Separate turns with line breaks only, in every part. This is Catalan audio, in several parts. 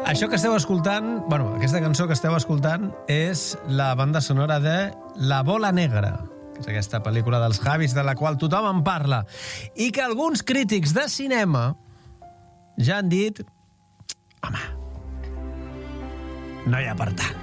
Això que esteu escoltant, bueno, aquesta cançó que esteu escoltant és la banda sonora de La Bola Negra, que és aquesta pel·lícula dels Javis de la qual tothom en parla i que alguns crítics de cinema ja han dit home, no hi ha per tant.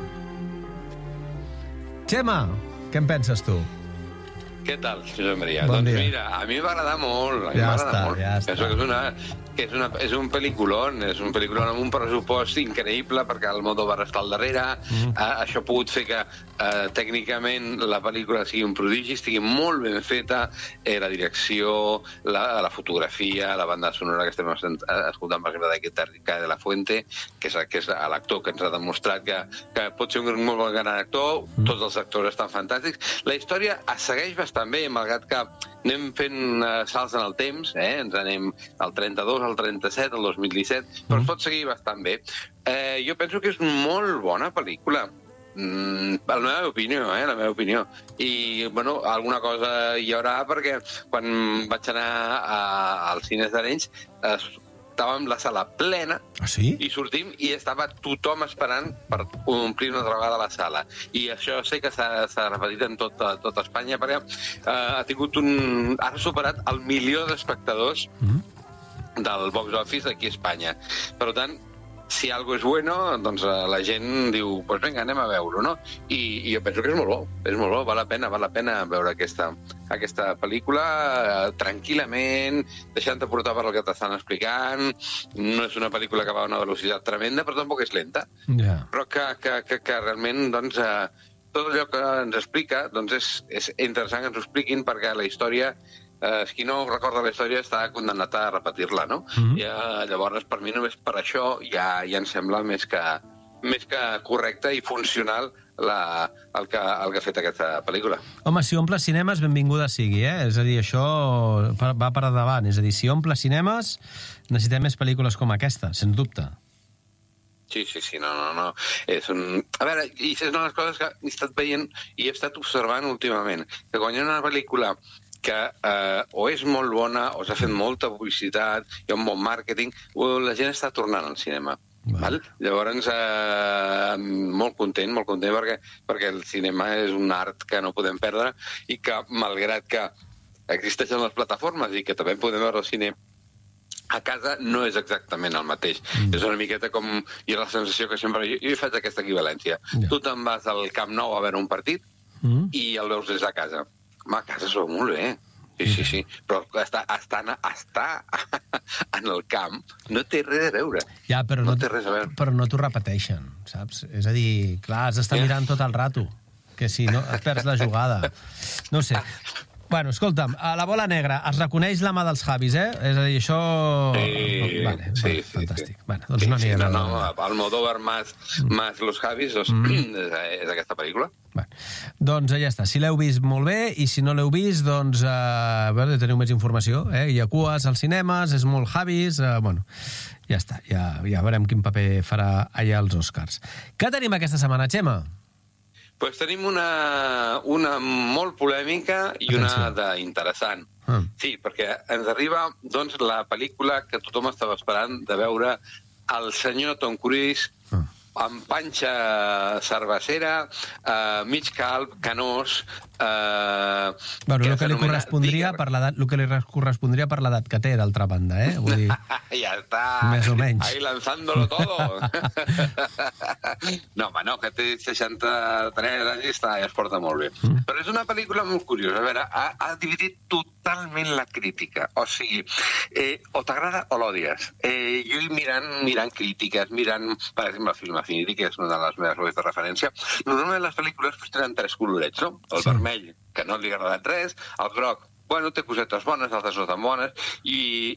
Xema, què en penses tu?
Què tal, Josep Maria?
Bon
doncs
dia.
Mira, a mi m'agrada molt.
Ja està.
Penso que és un pel·lículon, amb un pressupost increïble perquè el Almodóvar està al darrere. Això ha pogut fer que tècnicament la pel·lícula sigui un prodigi, estigui molt ben feta, la direcció, la fotografia, la banda sonora que estem escoltant, per exemple, d'aquest Ricardo de la Fuente, que és l'actor que ens ha demostrat que pot ser un molt bon gran actor, tots els actors estan fantàstics. La història es segueix bastant bé, malgrat que anem fent salts en el temps, ens anem al 32, al 37, al 2017, però es pot seguir bastant bé. Jo penso que és molt bona pel·lícula. La meva opinió. I, bueno, alguna cosa hi haurà perquè quan vaig anar als cines d'Arenys estàvem la sala plena i sortim i estava tothom esperant per omplir una altra vegada la sala. I això sé que s'ha repetit en tot Espanya perquè ha superat el 1.000.000 d'espectadors del box office aquí a Espanya. Per tant, si algo és bueno, doncs la gent diu, pues vinga, anem a veure-ho, no? I jo penso que és molt bo, val la pena veure aquesta pel·lícula tranquil·lament, deixant-te portar per el que t'estan explicant. No és una pel·lícula que va a una velocitat tremenda, però tampoc és lenta. Però que realment, doncs, tot allò que ens explica, doncs és interessant que ens ho expliquin perquè la història... qui no recorda la història està condemnat a repetir-la, no? Llavors, per mi només per això ja em sembla més que correcte i funcional el que ha fet aquesta pel·lícula.
Home, si omple cinemes, benvinguda sigui, És a dir, això va per davant. És a dir, si omple cinemes, necessitem més pel·lícules com aquesta, sens dubte.
Sí, no. A veure, i és una de les coses que he estat veient i he estat observant últimament, que quan hi ha una pel·lícula que o és molt bona o s'ha fet molta publicitat, hi ha un bon màrqueting, la gent està tornant al cinema. Val? Llavors, molt content perquè el cinema és un art que no podem perdre i que, malgrat que existeixen les plataformes i que també podem veure el cine a casa, no és exactament el mateix. És una miqueta com... I la sensació que sempre... Jo faig aquesta equivalència. Tu te'n vas al Camp Nou a veure un partit i el veus des de casa. A casa es veu molt bé. Sí. Però estar en el camp no té res a veure.
Ja, però no t'ho repeteixen, saps? És a dir, clar, has d'estar mirant tot el rato, que si no et perds la jugada. No sé. Bueno, escolta'm, a La Bola Negra es reconeix la mà dels Javis, És a dir, això...
Sí.
Fantàstic. Doncs no anirem a veure.
Almodóvar más los Javis és aquesta pel·lícula.
Doncs ja està. Si l'heu vist, molt bé, i si no l'heu vist, doncs teniu més informació. Hi ha cues als cinemes, és molt Javis, bueno, ja està. Ja veurem quin paper farà allà als Oscars. Què tenim aquesta setmana, Xema?
Doncs tenim una molt polèmica i una d'interessant. Sí, perquè ens arriba doncs, la pel·lícula que tothom estava esperant de veure el senyor Tom Cruise amb panxa cervecera, mig calb, canós...
El que li correspondria per l'edat que té, d'altra banda, Vull dir...
Ja està.
Més o menys.
Ahí lanzándolo todo. No, home, no, que té 63 anys i es porta molt bé. Però és una pel·lícula molt curiosa. A veure, ha dividit totalment la crítica. O sigui, o t'agrada o l'odies. Jo mirant crítiques, per exemple, Film Affinity, que és una de les meves webs de referència, normalment les pel·lícules tenen 3 colorets, no? El vermell, que no li ha agradat res, el groc, bueno, té cosetes bones, altres no tan bones, i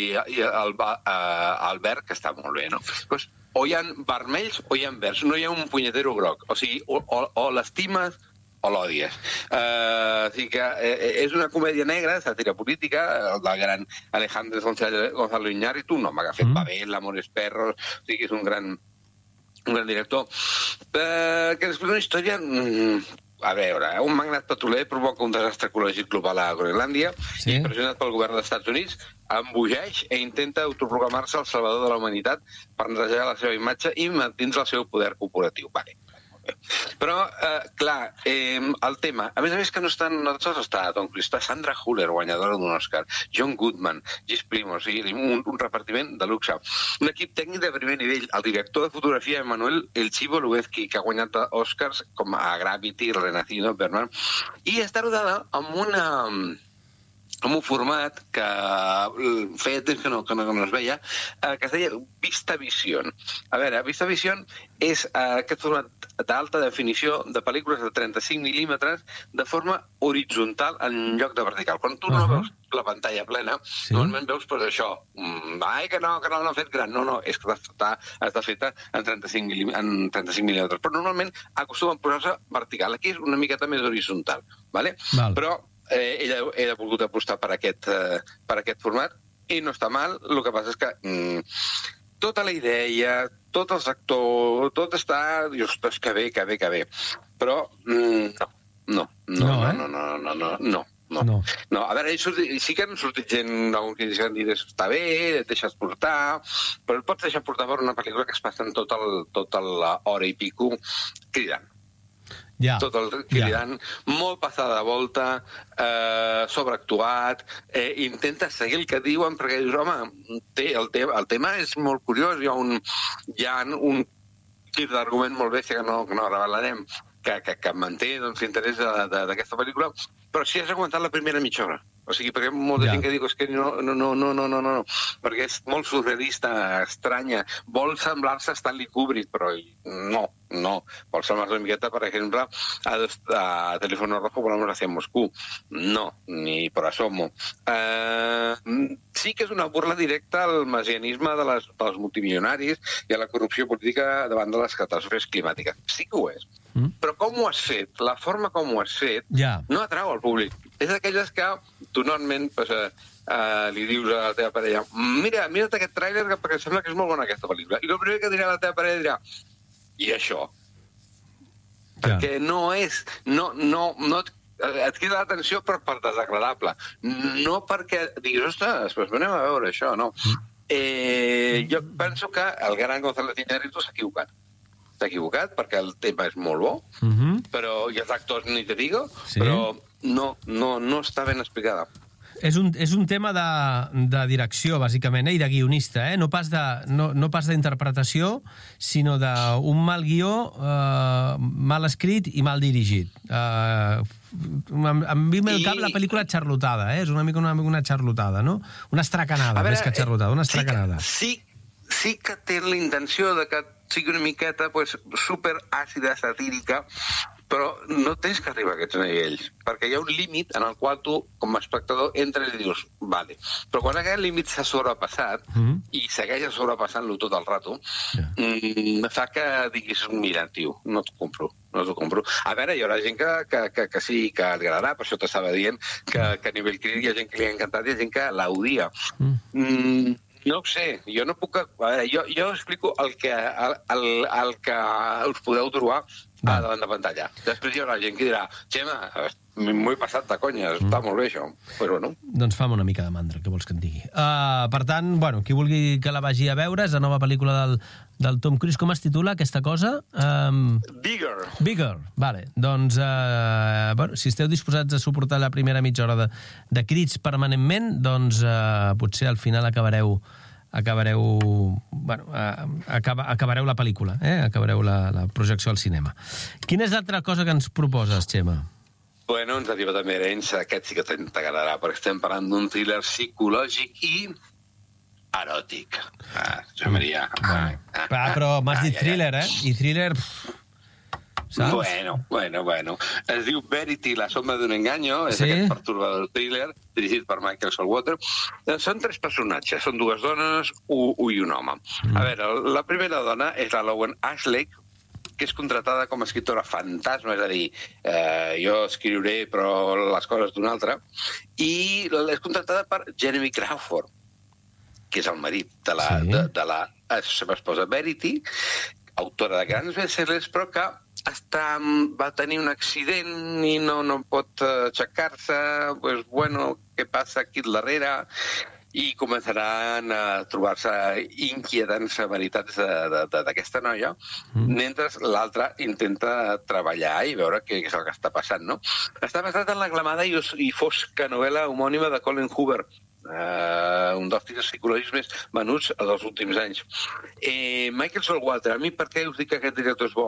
el verd, que està molt bé, no? Pues, o hi ha vermells o hi ha verds, no hi ha un punyetero groc. O sigui, o l'estimes o l'odies. O sigui que és una comèdia negra, sàtira política, el del gran Alejandro Gonzalo Iñárritu, un home que ha fet Babel, Amores Perros, o sigui que és un gran director, que després una història a veure, un magnat petroler provoca un desastre ecològic global a Groenlàndia i, pressionat pel govern dels Estats Units, embogeix i intenta autoproclamar-se el salvador de la humanitat per netejar la seva imatge i mantenir el seu poder corporatiu. Vale. Però, clar, el tema... A més, que no està Tom Cruise, està Sandra Hüller, guanyadora d'un Oscar, John Goodman, Gis Primos, un repartiment de luxe. Un equip tècnic de primer nivell, el director de fotografia Emanuel El Chivo Lubezki, que ha guanyat Oscars com a Gravity, Renacido, Berman, i està rodada amb un format que feia temps que no es veia, que es deia VistaVision. A veure, VistaVision és aquest format d'alta definició de pel·lícules de 35 mil·límetres de forma horitzontal en lloc de vertical. Quan tu no veus la pantalla plena, normalment veus això. Ai, que no l'han fet gran. No, és que està feta en 35 mil·límetres. Però normalment acostumen a posar-se vertical. Aquí és una miqueta més horitzontal. Però ella ha volgut apostar per aquest format i no està mal. El que passa és que tota la idea, tots els actors, tot està... Dius, que bé. Però no. A veure, sí que han sortit gent que han dit està bé, et deixes portar, però et pots deixar portar per una pel·lícula que es passa en tota l'hora i pico cridant. Tot el cridant, molt passada de volta, sobreactuat, intenta seguir el que diuen, perquè dius, home, el tema és molt curiós, hi ha un gir d'argument molt bé, que no revelarem, que manté l'interès d'aquesta pel·lícula, però si has aguantat la primera mitja hora. O sigui, perquè molta gent que diu que no, perquè és molt surrealista, estranya, vol semblar-se a Stanley Kubrick, però no. Vol semblar-se una miqueta, per exemple, a Teléfono Rojo volamos hacia Moscú. No, ni por asomo. Sí que és una burla directa al mesianisme dels multimilionaris i a la corrupció política davant de les catàstrofes climàtiques. Sí que ho és. Però com ho has fet, la forma com ho has fet, no atrau al públic. És d'aquelles que tu normalment li dius a la teva parella, mira't aquest tràiler perquè sembla que és molt bona aquesta pel·lícula. I el primer que dirà la teva parella dirà, i això? Perquè no és... et crida l'atenció per desagradable. No perquè diguis, ostres, doncs anem a veure això, no. Jo penso que el gran González Iñárritu s'ha equivocat. S'ha equivocat perquè el tema és molt bo, però i els actors ni te digo, però no està ben explicada.
És un tema de direcció, bàsicament, i de guionista, no pas d'interpretació, sinó d'un mal guió, mal escrit i mal dirigit. Em ve al cap la pel·lícula Charlotada, és una mica una charlotada, no? Una estracanada, més que charlotada, una estracanada.
Sí que té la intenció de que sigui una miqueta superàcida, satírica, però no tens que arribar a aquests nivells, perquè hi ha un límit en el qual tu, com a espectador, entres i dius, vale. Però quan aquest límit s'ha sobrepassat i segueix sobrepassant-lo tot el rato, fa que diguis, mira, tio, no t'ho compro. A veure, hi haurà gent que sí, que li agradarà, per això t'estava dient que a nivell crític hi ha gent que li ha encantat i hi ha gent que l'odia. No ho sé, jo no puc... A veure, jo explico el que us podeu trobar davant de pantalla. Després hi haurà gent que dirà, Xema, m'ho he passat de conya, està molt bé això, però no.
Doncs fam una mica de mandra, què vols que et digui. Per tant, qui vulgui que la vagi a veure, és la nova pel·lícula del Tom Cruise. Com es titula aquesta cosa? Bigger, vale. Doncs, si esteu disposats a suportar la primera mitja hora de crits permanentment, doncs potser al final acabareu la pel·lícula, acabareu la projecció al cinema. Quina és l'altra cosa que ens proposes, Xema?
Bueno, ens arriba també herència, aquest sí que t'agradarà, perquè estem parlant d'un thriller psicològic i eròtic. Josep Maria.
Però m'has dit thriller, I thriller... Saps?
Bueno. Es diu Verity, la sombra d'un engaño, és aquest perturbador thriller, dirigit per Michael Showalter. Són 3 personatges, són 2 dones i un home. A veure, la primera dona és la Lowen Ashley, que és contratada com a escriptora fantasma, és a dir, jo escriuré però les coses d'una altra, i és contratada per Jeremy Crawford, que és el marit de la seva esposa Verity, autora de grans bestsellers, però que va tenir un accident i no pot aixecar-se, doncs, bueno, què passa aquí darrere? I començaran a trobar-se inquietants veritats d'aquesta noia, mentre l'altra intenta treballar i veure què és el que està passant, no? Està basat en l'aclamada i fosca novel·la homònima de Colin Hoover, un dels thrillers psicològics més venuts dels últims anys. Michael Showalter, a mi per què us dic que aquest director és bo?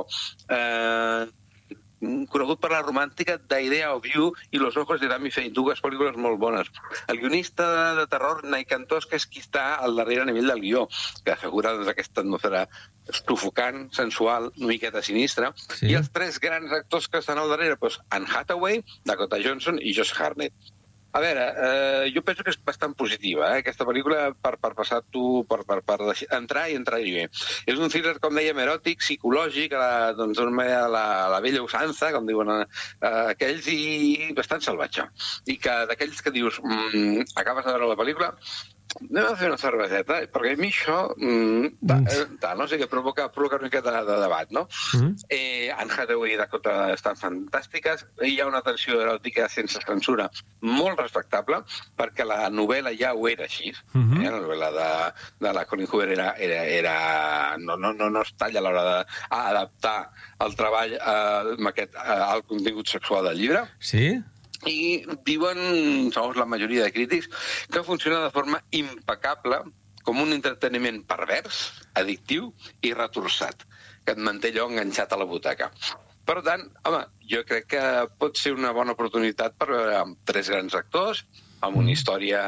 Conegut per la romàntica The Idea of You i Los ojos de Tammy Faye, dues pel·lícules molt bones. El guionista de terror, Nick Cantos, que és qui està al darrere a nivell del guió, que assegura aquesta atmosfera sufocant, sensual, una miqueta sinistra. Sí. I els tres grans actors que estan al darrere, doncs Anne Hathaway, Dakota Johnson i Josh Hartnett. A veure, jo penso que és bastant positiva, aquesta pel·lícula, per passar-t'ho, per entrar i entrar-hi bé. És un thriller, com dèiem, eròtic, psicològic, doncs la vella usança, com diuen aquells, i bastant salvatge. I que d'aquells que dius, acabes de veure la pel·lícula, anem a fer una cerveseta, perquè a mi això no sé, que provoca una mica de debat, no? Anne Hathaway i Dakota estan fantàstiques, hi ha una tensió eròtica sense censura molt respectable, perquè la novel·la ja ho era així, la novel·la de la Colin Hoover no es talla a l'hora d'adaptar el treball al contingut sexual del llibre.
Sí?
I diuen, segons la majoria de crítics, que funciona de forma impecable com un entreteniment pervers, addictiu i retorçat, que et manté allò enganxat a la butaca. Per tant, home, jo crec que pot ser una bona oportunitat per veure amb tres grans actors, amb una història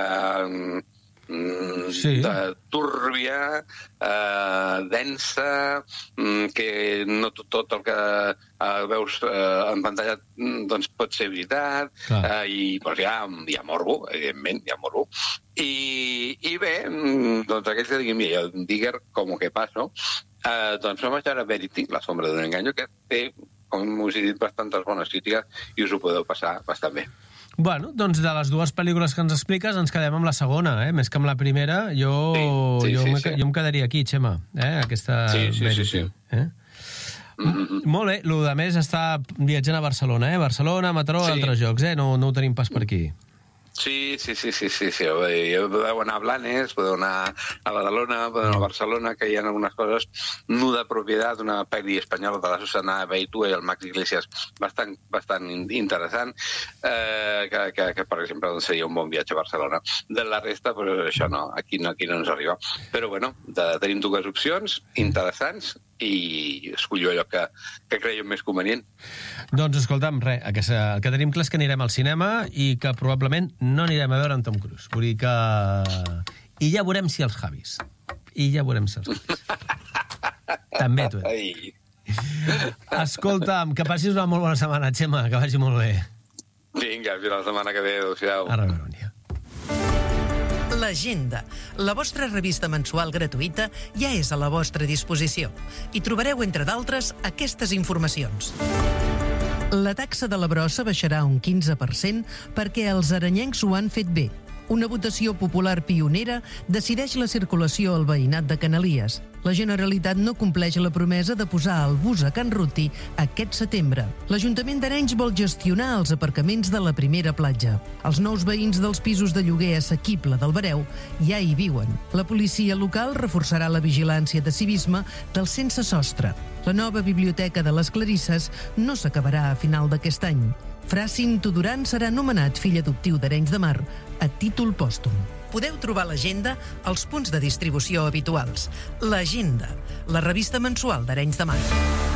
túrbia, densa, que no tot el que veus en pantalla doncs pot ser veritat, i doncs hi ha morbo, evidentment, hi ha morbo. I bé, doncs aquells que diguin, mira, el Digger, com que passo, doncs no vaig veure Verity, La sombra d'un enganyo, que té, com us he dit, bastantes bones crítiques i us ho podeu passar bastant bé.
Bueno, doncs de les dues pel·lícules que ens expliques ens quedem amb la segona, més que amb la primera. Jo em quedaria aquí, Xema, aquesta Verity. Molt bé, el de més està viatjant a Barcelona, Barcelona, Mataró, altres llocs, no ho tenim pas per aquí.
Sí. Podeu anar a Blanes, podeu anar a Badalona, podeu anar a Barcelona, que hi ha algunes coses. Nuda propietat, una pel·li espanyola de la Susana Beitua i el Max Iglesias, bastant interessant, que per exemple, seria un bon viatge a Barcelona. De la resta, però això no, aquí no ens arriba. Però bueno, tenim dues opcions interessants i escollo allò que creiem més convenient.
Doncs escolta'm, el que tenim clar és que anirem al cinema i que probablement no anirem a veure en Tom Cruise. Vull dir que... I ja veurem si els Javis. També, tu. Escolta'm, que passis una molt bona setmana, Xema, que vagi molt bé.
Vinga, fins la setmana que ve, adéu-siau.
A reveure un dia.
L'Agenda, la vostra revista mensual gratuïta, ja és a la vostra disposició. Hi trobareu, entre d'altres, aquestes informacions. La taxa de la brossa baixarà un 15% perquè els aranyencs ho han fet bé. Una votació popular pionera decideix la circulació al veïnat de Canalies. La Generalitat no compleix la promesa de posar el bus a Can Ruti aquest setembre. L'Ajuntament d'Arenys vol gestionar els aparcaments de la primera platja. Els nous veïns dels pisos de lloguer assequible del Bareu ja hi viuen. La policia local reforçarà la vigilància de civisme del sense sostre. La nova biblioteca de les Clarisses no s'acabarà a final d'aquest any. Fràcin Tuduran serà nomenat fill adoptiu d'Arenys de Mar a títol pòstum. Podeu trobar l'Agenda als punts de distribució habituals. L'Agenda, la revista mensual d'Arenys de Mar.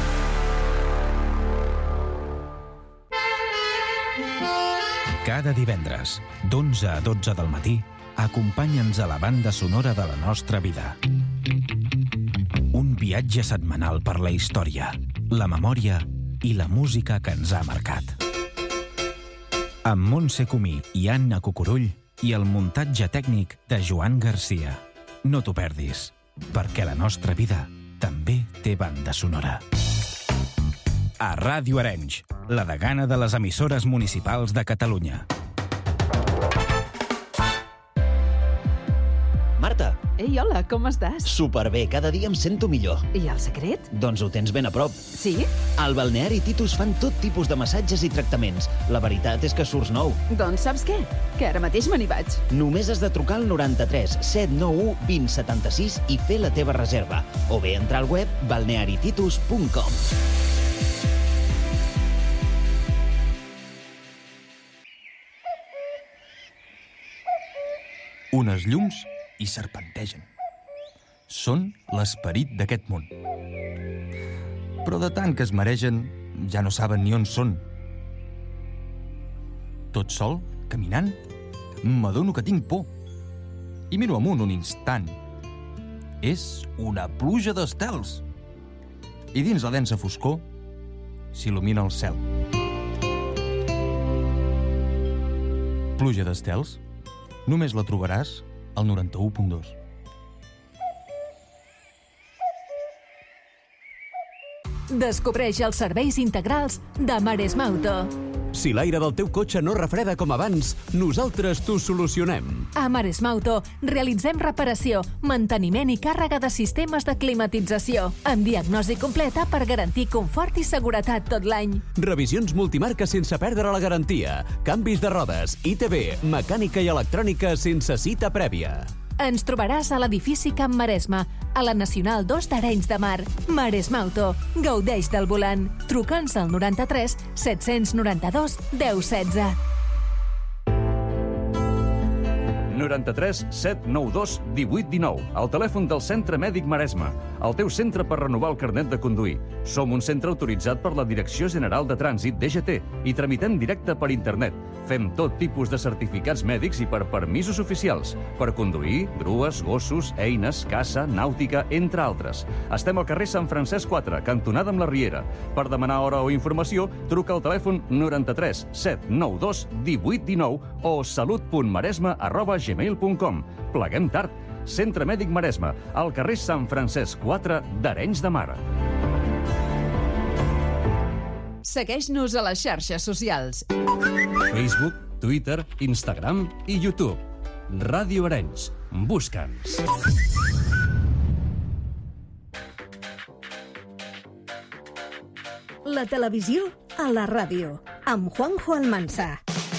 Cada divendres, d'11 a 12 del matí, acompanya'ns a la banda sonora de la nostra vida. Un viatge setmanal per la història, la memòria i la música que ens ha marcat. Amb Montse Comí i Anna Cucurull i el muntatge tècnic de Joan Garcia. No t'ho perdis, perquè la nostra vida també té banda sonora. A Ràdio Arenys, la degana de les emissores municipals de Catalunya.
Marta!
Ei,
Ei, hola, com estàs?
Superbé, cada dia em sento millor.
I el secret?
Doncs ho tens ben a prop.
Sí?
Al Balneari Titus fan tot tipus de massatges i tractaments. La veritat és que surts nou.
Doncs saps què? Que ara mateix me n'hi vaig.
Només has de trucar al 93 791 2076 i fer la teva reserva. O bé entrar al web balnearititus.com.
Unes llums i serpentegen. Són l'esperit d'aquest món. Però de tant que es maregen, ja no saben ni on són. Tot sol, caminant, m'adono que tinc por. I miro amunt un instant. És una pluja d'estels. I dins la densa foscor s'il·lumina el cel. Pluja d'estels? Només la trobaràs al 91.2.
Descobreix els serveis integrals de Maresma Auto.
Si l'aire del teu cotxe no refreda com abans, nosaltres t'ho solucionem.
A Maresma Auto realitzem reparació, manteniment i càrrega de sistemes de climatització, amb diagnosi completa per garantir confort i seguretat tot l'any.
Revisions multimarca sense perdre la garantia, canvis de rodes, ITV, mecànica i electrònica sense cita prèvia.
Ens trobaràs a l'edifici Camp Maresma, a la Nacional 2 d'Arenys de Mar. Maresma Auto. Gaudeix del volant. Truca'ns al 93 792 1016.
93 792 1819, el telèfon del Centre Mèdic Maresme, el teu centre per renovar el carnet de conduir. Som un centre autoritzat per la Direcció General de Trànsit, DGT, i tramitem directe per internet. Fem tot tipus de certificats mèdics i per permisos oficials, per conduir, grues, gossos, eines, caça, nàutica, entre altres. Estem al carrer Sant Francesc 4, cantonada amb la Riera. Per demanar hora o informació, truca al telèfon 93 792 1819 o salut.maresme@gmail.com. Pleguem tard. Centre Mèdic Maresme, al carrer Sant Francesc 4 d'Arenys de Mar.
Segueix-nos a les xarxes socials.
Facebook, Twitter, Instagram i YouTube. Ràdio Arenys. Busca'ns.
La televisió a la ràdio, amb Juanjo Almansa.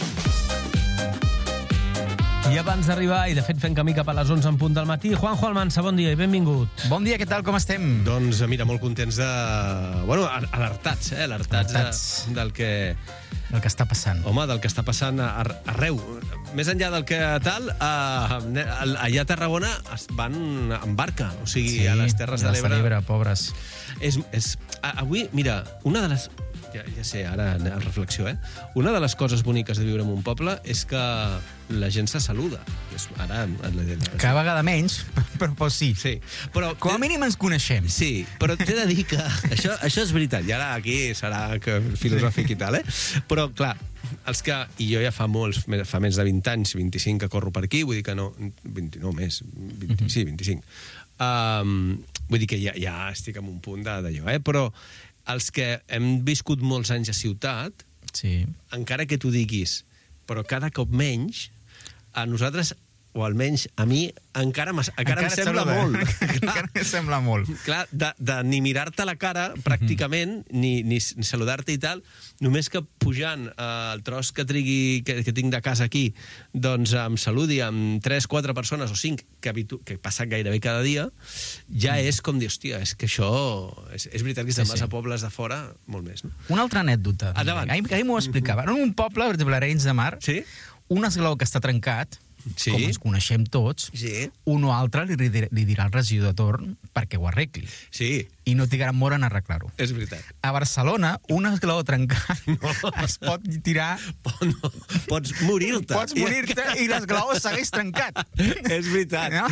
I abans d'arribar, i de fet fent camí cap a les 11 en punt del matí, Juanjo Almansa, bon dia i benvingut.
Bon dia, què tal, com estem?
Doncs mira, molt contents de... Bueno, alertats, alertats del que...
Del que està passant.
Home, del que està passant arreu. Més enllà del que tal, allà a Tarragona van en barca, o sigui,
Sí,
a les Terres de l'Ebre.
pobres.
Avui, mira, una de les... Ja sé, ara reflexió, Una de les coses boniques de viure en un poble és que la gent se saluda. Ara...
Cada vegada menys, però sí.
Sí. Però
com a mínim ens coneixem.
Sí, però t'he de dir que això és veritat. I ara aquí serà filosòfic i tal, Però, clar, els que... I jo ja fa més de 20 anys, 25 que corro per aquí, vull dir que no... 29 més, 20, sí, 25. Vull dir que ja estic en un punt d'allò, Però els que hem viscut molts anys a ciutat,
sí,
encara que tu diguis, però cada cop menys, a nosaltres, o almenys a mi, encara em sembla molt.
Encara em sembla molt.
Clar, de ni mirar-te la cara, pràcticament, ni saludar-te i tal, només que pujant el tros que tinc de casa aquí, doncs em saludi amb 3-4 persones o 5, que passa gairebé cada dia, ja és com dir, hòstia, és que això... És veritat que si te'n vas a pobles de fora, molt més, no?
Una altra anècdota.
Endavant.
Ahir m'ho explicava. En un poble, per exemple, a Arenys de Mar, un esglaó que està trencat, com ens coneixem tots, un o altre li dirà al regidor de torn perquè ho arregli.
Sí.
I no trigarà molt en arreglar-ho.
És veritat.
A Barcelona, un esglaó trencat es pot tirar...
Pots morir-te.
Pots morir-te i l'esglaó segueix trencat.
És veritat. No?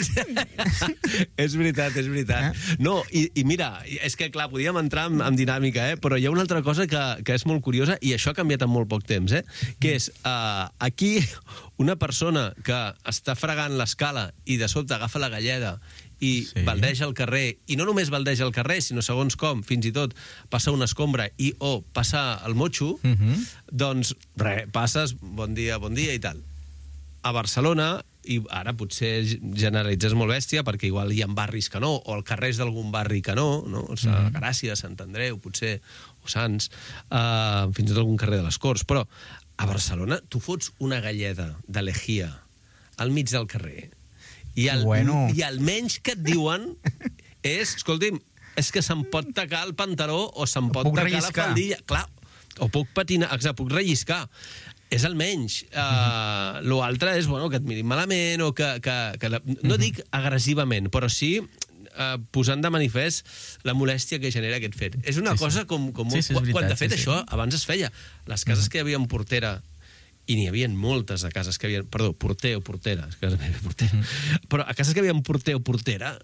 És veritat. No, i mira, és que, clar, podíem entrar en dinàmica, però hi ha una altra cosa que és molt curiosa, i això ha canviat en molt poc temps, que és, aquí, una persona que està fregant l'escala i de sobte agafa la galleda i baldeja al carrer, i no només baldeja al carrer, sinó segons com, fins i tot passa una escombra o passa el motxo, doncs res, passes, bon dia i tal. A Barcelona i ara potser generalitzes molt bèstia, perquè igual hi ha barris que no, o al carrers d'algun barri que no? O sigui, Gràcia, Sant Andreu, potser, o Sants, fins i tot algun carrer de les Corts, però a Barcelona tu fots una galleda de lejía al mig del carrer i almenys que et diuen és, escolti'm, és que se'm pot tacar el pantaló o se'm pot tacar la faldilla. Clar, o puc patinar, exacte, puc relliscar. És almenys. L'altre és, bueno, que et mirin malament o que no dic agressivament, però sí posant de manifest la molèstia que genera aquest fet. És una cosa com... Quan de fet això abans es feia. Les cases que hi havia en portera, i n'hi havia moltes de cases que hi havia... Perdó, porter o portera. Però a cases que hi havia porter o portera,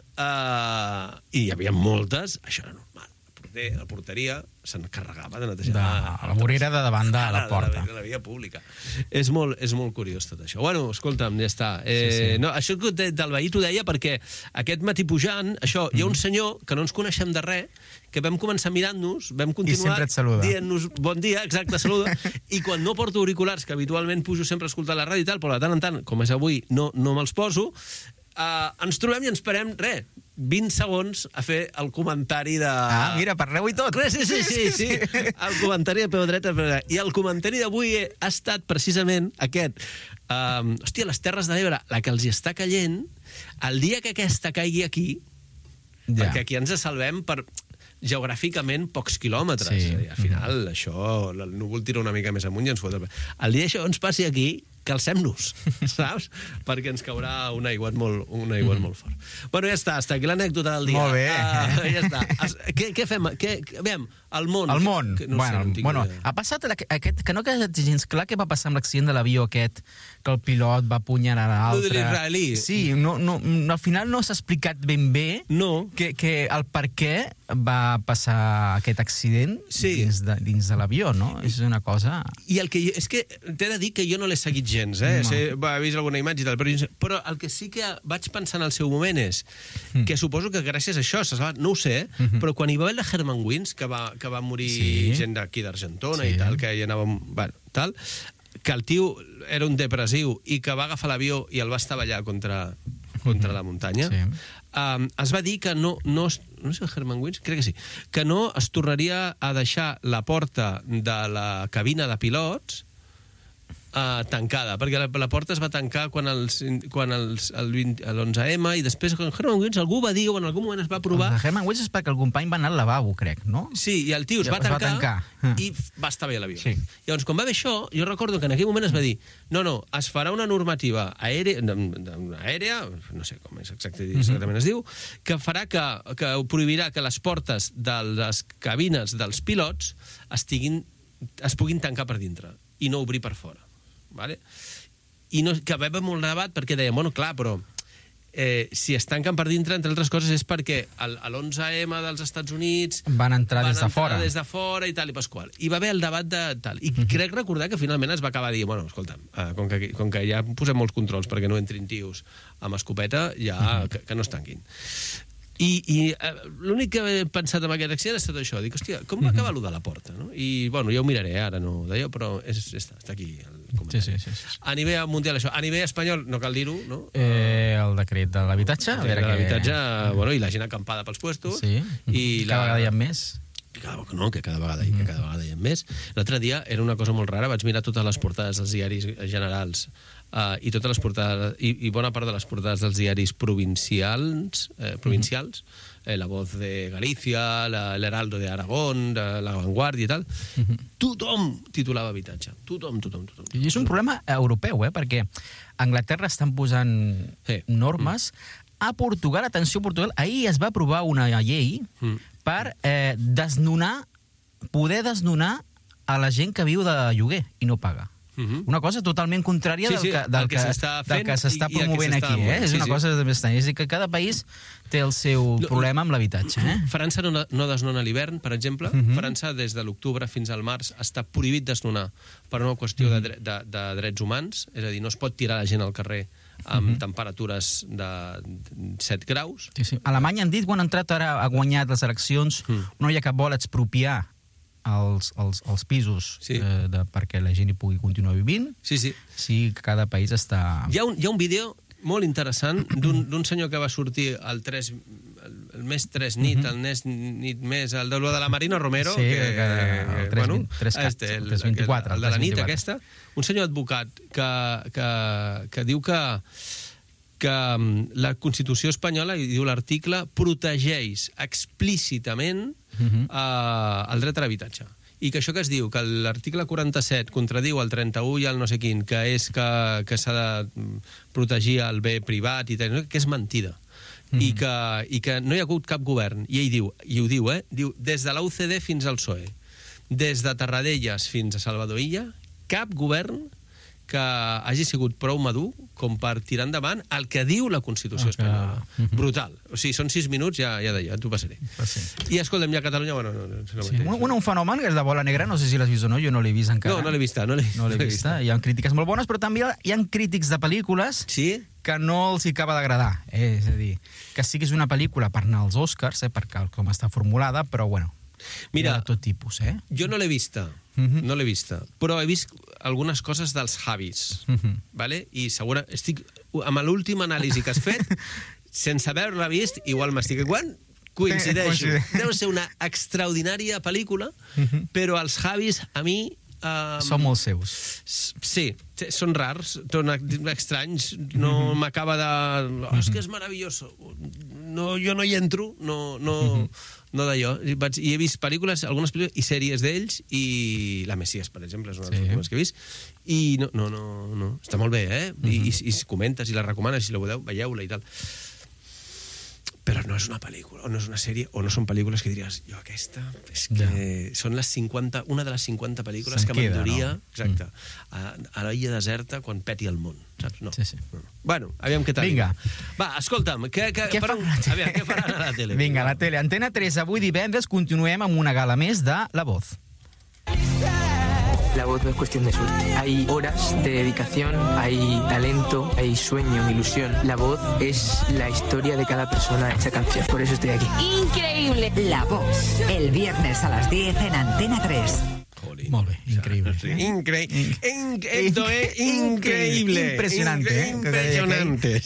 i hi havia moltes, això era normal. La porteria s'encarregava de netejar
la vorera de davant de la porta.
De la via pública. És molt curiós tot això. Bueno, escolta'm, ja està. No, això del veí t'ho deia perquè aquest matí pujant, això, hi ha un senyor que no ens coneixem de res, que vam començar mirant-nos, vam continuar dient-nos bon dia, exacte, saluda, i quan no porto auriculars, que habitualment pujo sempre a escoltar la ràdio i tal, però de tant en tant, com és avui, no me'ls poso, ens trobem i ens parem, 20 segons a fer el comentari de...
mira, parleu i tot.
Sí. El comentari de peu dret. I el comentari d'avui ha estat precisament aquest. Hòstia, les Terres de l'Ebre, la que els hi està caient, el dia que aquesta caigui aquí, perquè aquí ens salvem per geogràficament pocs quilòmetres. Al final, això, el núvol tira una mica més amunt i ens fot el... El dia això ens passi aquí, calcem-nos, saps? Perquè ens caurà un aiguat molt fort. Bueno, ja està, hasta aquí l'anècdota del dia.
Molt bé.
Ja està. Què fem? Aviam, el món.
El món. Bueno, ha passat aquest... Que no queda gens clar què va passar amb l'accident de l'avió aquest, que el pilot va apunyalar l'altre.
De l'israelí.
Sí, al final no s'ha explicat ben bé que el per què va passar aquest accident dins de l'avió, no? És una cosa...
I el que és que t'he de dir que jo no l'he seguit gens, he vist alguna imatge i tal, però el que sí que vaig pensar en el seu moment és que suposo que gràcies a això, no ho sé, però quan hi va haver la Herman Wins, que va morir gent d'aquí d'Argentona i tal, que hi anàvem... tal, que el tio era un depressiu i que va agafar l'avió i el va estavellar contra la muntanya, es va dir que no sé el Herman Wins, crec que sí, que no es tornaria a deixar la porta de la cabina de pilots tancada, perquè la porta es va tancar quan l'11M i després quan Herman Wins algú va dir o en algun moment es va provar...
El Herman Wins és perquè el company va anar al lavabo, crec, no?
Sí, i el tio es va tancar i va estar bé a l'avió. Llavors, quan va haver això, jo recordo que en aquell moment es va dir no, es farà una normativa aèria, no sé com és exactament es diu, que farà que prohibirà que les portes de les cabines dels pilots es puguin tancar per dintre i no obrir per fora. Vale? I que va haver molt debat perquè deia, bueno, clar, però si es tanquen per dintre, entre altres coses, és perquè l'11M dels Estats Units
van entrar des de
fora i tal i pasqual. I va haver el debat de tal. I crec recordar que finalment es va acabar dient, bueno, escolta'm, com que ja posem molts controls perquè no entrin tios amb escopeta, ja que no es tanquin. I l'únic que he pensat en aquest accident ha estat això. Dic, hòstia, com va acabar allò de la porta? No? I, bueno, ja ho miraré, ara no d'allò, però està aquí el comentari. Sí. A nivell mundial, això. A nivell espanyol, no cal dir-ho, no?
El decret de l'habitatge.
L'habitatge, bueno, i la gent acampada pels puestos.
Sí, cada vegada hi ha més.
No, que cada vegada hi ha més. L'altre dia era una cosa molt rara, vaig mirar totes les portades dels diaris generals i totes les portades i bona part de les portades dels diaris provincials, La Voz de Galicia, l'Heraldo de Aragón, La Vanguardia i tal, tothom titulava habitatge. Tothom.
I és un problema europeu, perquè a Anglaterra estan posant normes. A Portugal, atenció, Portugal, ahir es va aprovar una llei per poder desnonar a la gent que viu de lloguer i no paga. Una cosa totalment contrària del que s'està promovent aquí. És una cosa més estranya. És a dir, que cada país té el seu problema amb l'habitatge.
França no desnona a l'hivern, per exemple. França, des de l'octubre fins al març, està prohibit desnonar per una qüestió de drets humans. És a dir, no es pot tirar la gent al carrer amb temperatures de 7 graus.
Alemanya han dit, quan ha entrat ara, ha guanyat les eleccions, una noia que vol expropiar els pisos perquè la gent hi pugui continuar vivint. Sí, cada país està...
Hi ha un vídeo
molt interessant, d'un senyor que va sortir el mes 3 nit, el mes nit més, el de la Marina Romero,
el 324,
el de la nit aquesta, un senyor advocat que diu que la Constitució espanyola, i diu l'article, protegeix explícitament el dret a l'habitatge. I que això que es diu, que l'article 47 contradiu el 31 i el no sé quin, que és que s'ha de protegir el bé privat, que és mentida. I que no hi ha hagut cap govern. I ell diu, i ho diu, diu, des de la UCD fins al PSOE, des de Tarradellas fins a Salvador Illa, cap govern que hagi sigut prou madur com per tirar endavant el que diu la Constitució espanyola. Brutal. O sigui, són 6 minuts, ja t'ho passaré. I escolta'm, ja a Catalunya, bueno...
Un fenomen que és la bola negra, no sé si l'has vist o no, jo no l'he vist encara.
No l'he vista.
No l'he vista. Hi ha crítiques molt bones, però també hi ha crítics de pel·lícules que no els hi acaba d'agradar. És a dir, que siguis una pel·lícula per anar als Oscars, per com està formulada, però bueno,
mira,
de tot tipus,
jo no l'he vista, però he vist algunes coses dels Javis, vale? I segura, estic amb l'últim anàlisi que has fet, sense haver-la vist, igual m'estic igual, coincideixo. Deu ser una extraordinària pel·lícula, però els Javis, a mi...
Són molt seus.
Sí, són rars, són estranys, no m'acaba de... És que és meravelloso. Jo no hi entro, no d'allò. I he vist pel·lícules, algunes pel·lícules i sèries d'ells, i La Messias, per exemple, és una de les pel·lícules que he vist, i no. Està molt bé, I si comentes i la recomanes, si la voleu, veieu-la i tal. Però no és una pel·lícula, o no és una sèrie, o no són pel·lícules que diries, jo aquesta, és que són una de les 50 pel·lícules que m'enduria a la illa deserta quan peti el món, saps? No. Bueno, aviam què tal.
Vinga.
Va, escolta'm, què faran a la tele?
Vinga, a la tele. Antena 3, avui divendres, continuem amb una gala més de La Voz.
La voz no es cuestión de suerte. Hay horas de dedicación, hay talento, hay sueño, ilusión. La voz es la historia de cada persona hecha canción. Por eso estoy aquí.
Increíble. La Voz. El viernes a las 10 en Antena 3.
Molt bé, increïble.
Esto es increíble.
Impressionante.
Impressionante.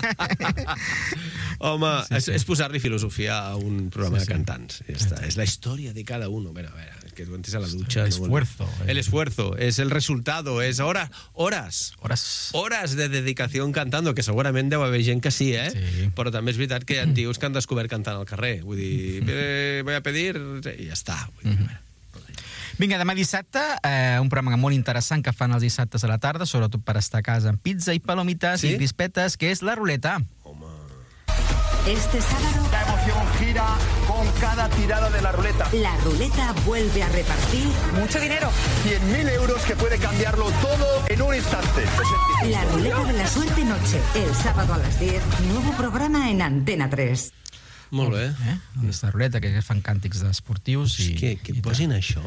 Home, és posar-li filosofia a un programa de cantants. És la història de cada uno. A veure, que tu entres a la dutxa... El esfuerzo, es el resultado, es horas de dedicació cantando, que segurament deu haver gent que sí, però també és veritat que hi ha tios que han descobert cantant al carrer. Vull dir, voy a pedir... i ja està.
Vinga, demà dissabte, un programa molt interessant que fan els dissabtes a la tarda, sobretot per estar a casa amb pizza i palomitas i crispetes, que és la ruleta.
Este sábado
la emoción gira con cada tirada de la ruleta.
La ruleta vuelve a repartir
mucho dinero. 100.000 euros que puede cambiarlo todo en un instante.
La ruleta de la suerte noche. El sábado a las 10, nuevo programa en Antena 3.
Molt bé.
Aquesta ruleta, que fan càntics esportius.
Que posin això...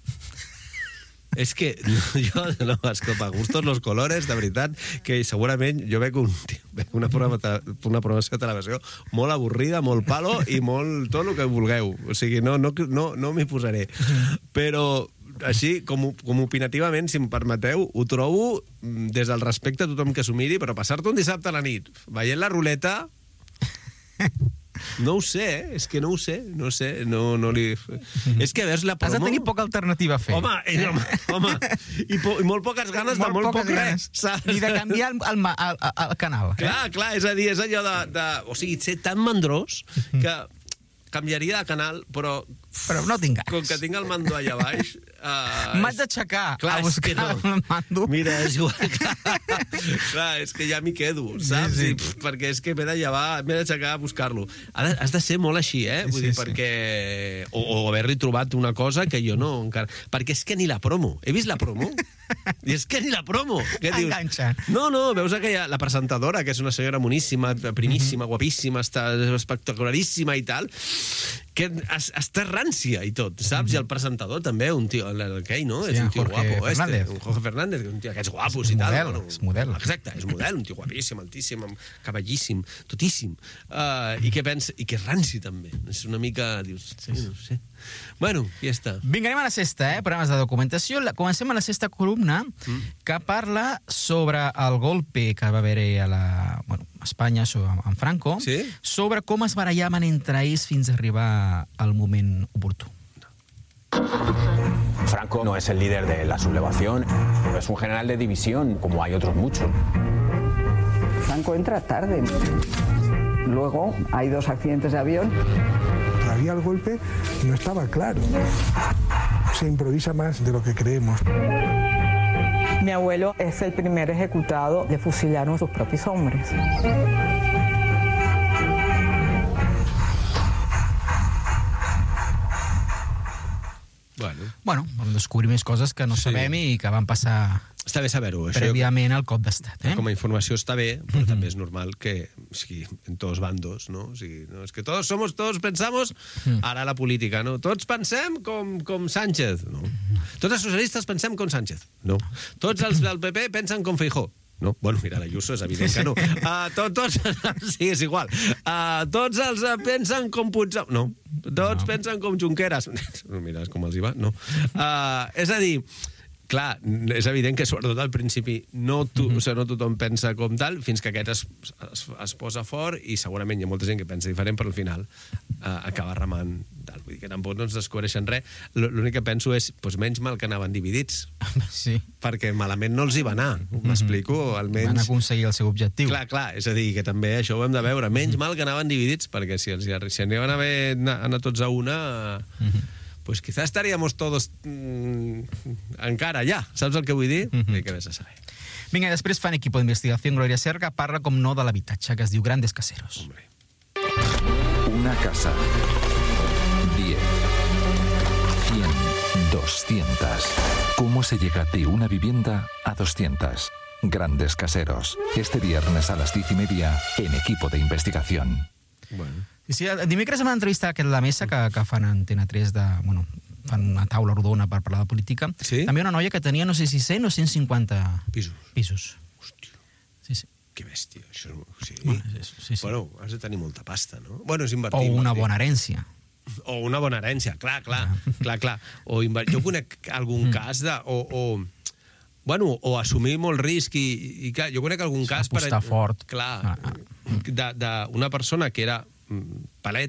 És que jo, escolta, gustos los colores, de veritat, que segurament jo veig una programació de televisió molt avorrida, molt palo i molt tot el que vulgueu. O sigui, no m'hi posaré. Però així, com opinativament, si em permeteu, ho trobo des del respecte a tothom que s'ho miri, però passar-te un dissabte a la nit veient la ruleta... No ho sé, és que no ho sé. No li... És que veus la promo...
Has de tenir poca alternativa a fer.
Home, i molt poques ganes de molt poc res.
I de canviar el canal.
Clar, és a dir, és allò de... O sigui, ser tan mandrós que canviaria de canal, però
no tinc ganes.
Com que tinc el mando allà baix...
M'has d'aixecar a buscar el mando.
Mira, és igual. Clar, és que ja m'hi quedo, saps? Perquè és que m'he de llevar, m'he d'aixecar a buscar-lo. Has de ser molt així, Vull dir, perquè... O haver-hi trobat una cosa que jo no encara... Perquè és que ni la promo. He vist la promo? I és que ni la promo.
Enganxa.
No, veus aquella... La presentadora, que és una senyora moníssima, primíssima, guapíssima, està espectacularíssima i tal... que està rància i tot, saps? I el presentador també, un tio, aquell, no? És un tio guapo, un Jorge Fernández, un tio aquests guapos i tal.
És model.
Exacte, és model, un tio guapíssim, altíssim, cavallíssim, totíssim. I què pensa? I que és ranci, també. És una mica... Dius, no sé. Bueno, ja està.
Vinga, anem a la sexta, programes de documentació. Comencem a la sexta columna, que parla sobre el golpe que va haver a Espanya amb Franco, sobre com es barallaven entre ells fins a arribar al moment oportú.
Franco no es el líder de la sublevación, es un general de división, como hay otros muchos.
Franco entra tarde. Luego hay 2 accidentes de avión.
Todavía el golpe no estaba claro. Se improvisa más de lo que creemos.
Mi abuelo es el primer ejecutado, le fusilaron sus propios hombres.
Bueno, descobrir més coses que no sabem i que van passar...
Està bé saber-ho.
Prèviament al cop d'estat.
Com a informació està bé, però també és normal que, en tots bandos, no? O sigui, no, és que todos pensamos, ara la política, no? Tots pensem com Sánchez, no? Tots els socialistes pensem com Sánchez, no? Tots els del PP pensen com Feijóo. No? Bueno, mira, l'Ayuso és evident que no. Sí, és igual. Tots els pensen com Puigdemont. No. Tots pensen com Junqueras. Mira, com els hi va. No. És a dir, clar, és evident que sobretot al principi no tothom pensa com tal, fins que aquest es posa fort i segurament hi ha molta gent que pensa diferent, però al final acaba remant tal. Vull dir que tampoc no ens descobreixen res. L'únic que penso és, menys mal que anaven dividits.
Sí.
Perquè malament no els hi va anar. M'explico? Almenys...
Van aconseguir el seu objectiu.
Clar. És a dir, que també això ho hem de veure. Menys mal que anaven dividits, perquè si anaven a haver anat tots a una... Pues quizá estaríamos todos encara allà. Saps el que vull dir? I que vés a saber.
Vinga, després fan equip d'investigació. Gloria Serra parla, com no, de l'habitatge, que es diu Grandes Caseros.
Una casa. 10. 100. 200. ¿Cómo se llega de una vivienda a 200? Grandes Caseros. Este viernes a las 10:30 en Equipo de Investigación.
Bueno.
Sí, dimecres vam entrevistar aquest La Mesa que fan a Antena 3 fan una taula rodona per parlar de política.
Sí?
També una noia que tenia, no sé si 100 o 150 pisos.
Hòstia.
Sí.
Que bèstia, això. Sí.
Sí.
Bueno, has de tenir molta pasta, no? Bueno, és invertir.
O una bona herència.
O una bona herència, clar. Jo conec algun cas de... O assumir molt risc i clar, jo conec algun cas...
Apostar fort.
Clar, d'una persona que era paleta,